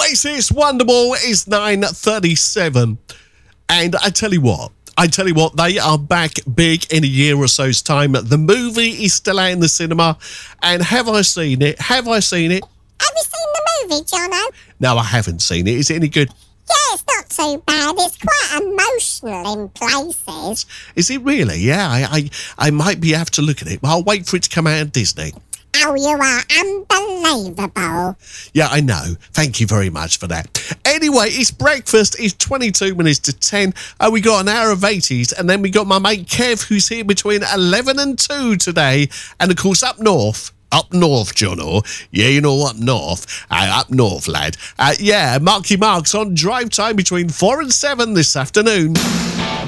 Oasis Wonderwall is 9:37. And I tell you what, they are back big in a year or so's time. The movie is still out in the cinema. And have I seen it? Have you seen the movie, Jono? No, I haven't seen it. Is it any good? Yeah, it's not too bad. It's quite emotional in places. Is it really? Yeah, I might be have to look at it. Well, I'll wait for it to come out on Disney. Oh, you are unbelievable. Yeah, I know. Thank you very much for that. Anyway, it's breakfast. It's 22 minutes to 10. We got an hour of 80s, and then we got my mate Kev, who's here between 11 and 2 today. And, of course, up north, Jono. Yeah, you know, up north, lad. Marky Mark's on drive time between 4 and 7 this afternoon.